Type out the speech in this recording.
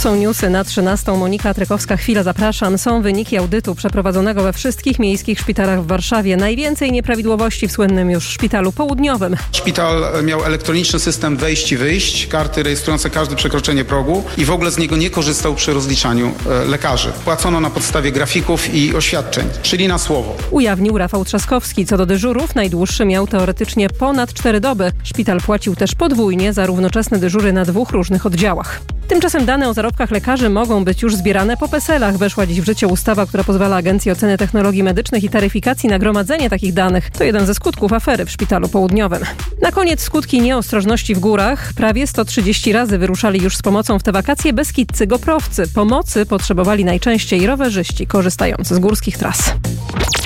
są newsy na 13. Monika Trykowska-Chwila, zapraszam. Są wyniki audytu przeprowadzonego we wszystkich miejskich szpitalach w Warszawie. Najwięcej nieprawidłowości w słynnym już szpitalu południowym. Szpital miał elektroniczny system wejść i wyjść, karty rejestrujące każde przekroczenie progu i w ogóle z niego nie korzystał przy rozliczaniu lekarzy. Płacono na podstawie grafików i oświadczeń, czyli na słowo. Ujawnił Rafał Trzaskowski. Co do dyżurów, najdłuższy miał teoretycznie ponad 4 doby. Szpital płacił też podwójnie za równoczesne dyżury na 2 różnych oddziałach. Tymczasem dane o zarobkach lekarzy mogą być już zbierane po PESEL-ach. Weszła dziś w życie ustawa, która pozwala Agencji Oceny Technologii Medycznych i Taryfikacji na gromadzenie takich danych. To jeden ze skutków afery w Szpitalu Południowym. Na koniec skutki nieostrożności w górach. Prawie 130 razy wyruszali już z pomocą w te wakacje beskidzcy goprowcy. Pomocy potrzebowali najczęściej rowerzyści korzystający z górskich tras.